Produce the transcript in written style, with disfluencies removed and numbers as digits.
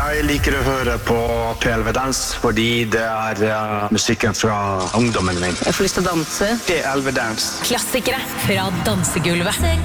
Jeg liker å høre på PLV Dans fordi det musikken fra ungdommen min. Jeg får lyst til å danse. PLV Dans. Klassikere fra dansegulvet.